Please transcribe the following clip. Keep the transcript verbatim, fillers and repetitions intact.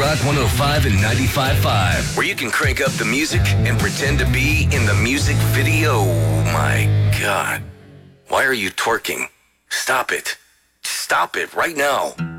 Rock one oh five and ninety-five point five, where you can crank up the music and pretend to be in the music video. My God. Why are you twerking? Stop it. Stop it right now.